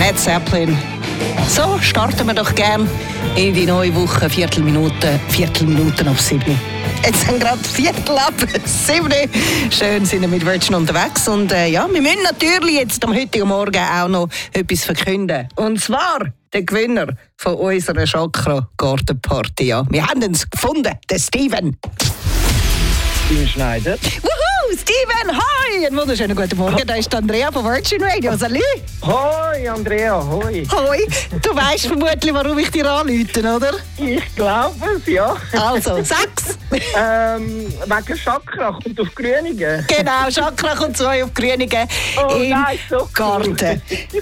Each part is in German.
Led Zeppelin. So starten wir doch gern in die neue Woche. Viertelminuten auf 7. Jetzt sind gerade 7:15. Schön sind wir mit Virgin unterwegs. Und wir müssen natürlich jetzt am heutigen Morgen auch noch etwas verkünden. Und zwar der Gewinner von unserer Chakra Gartenparty. Ja. Wir haben uns gefunden, den Steven. Steven Schneider. Wuhu, Steven, hi! Einen wunderschönen guten Morgen, da ist Andrea von Virgin Radio. Salut! Hoi Andrea, hoi. Hoi, du weißt vermutlich, warum ich dir anrufe, oder? Ich glaube es, ja. Also, 6. Wegen Chakra kommt auf Grüningen. Genau, Chakra kommt 2 auf Grüningen im nein, so Garten.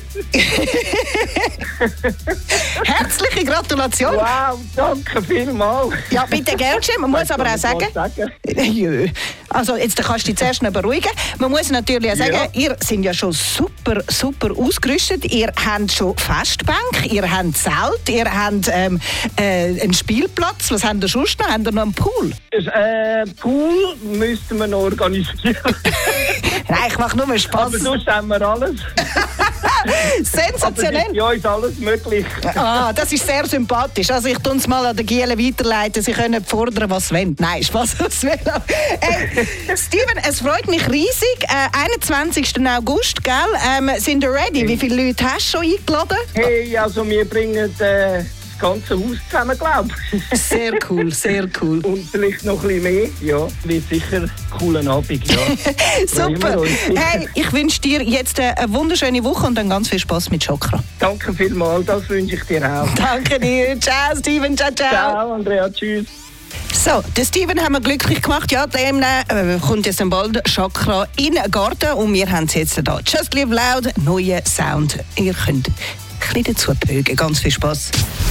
Herzliche Gratulation. Wow, danke vielmals. Ja, bitte gern geschehen. Man muss aber auch sagen... Jö. Also, jetzt kannst du dich zuerst noch beruhigen. Man muss natürlich auch sagen, ihr seid ja schon super ausgerüstet. Ihr habt schon Festbank, ihr habt Zelt, ihr habt einen Spielplatz. Was habt ihr sonst noch? Habt ihr noch einen Pool? Pool müssten wir noch organisieren. Nein, ich mache nur Spaß. Aber sonst haben wir alles. Sensationell. Aber bei uns alles möglich. Das ist sehr sympathisch. Also ich tue es mal an den Gielen weiterleiten. Sie können fordern, was sie wollen. Nein, Spaß aus Velo. Hey, Steven, es freut mich riesig. 21. August, gell? Sind ihr ready? Wie viele Leute hast du schon eingeladen? Hey, also wir bringen das ganze Haus zusammen, glaube ich. Sehr cool, sehr cool. Und vielleicht noch ein bisschen mehr. Ja, wird sicher einen coolen Abend, ja. Super. Hey, ich wünsche dir jetzt eine wunderschöne Woche und dann ganz viel Spaß mit Chakra. Danke vielmals, das wünsche ich dir auch. Danke dir. Ciao, Steven. Ciao, ciao. Ciao, Andrea. Tschüss. So, den Steven haben wir glücklich gemacht. Ja, dem kommt jetzt bald Chakra in den Garten und wir haben es jetzt hier. Just Live Loud, neuer Sound. Ihr könnt ein bisschen dazu pögen. Ganz viel Spaß.